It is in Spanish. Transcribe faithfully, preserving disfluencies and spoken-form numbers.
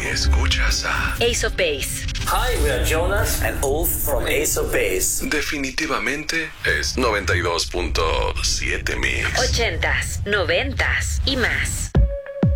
Escuchas a Ace of Base. Hi, we are Jonas and Ulf from Ace of Base. Definitivamente es noventa y dos punto siete Mix. Ochentas, noventas y más.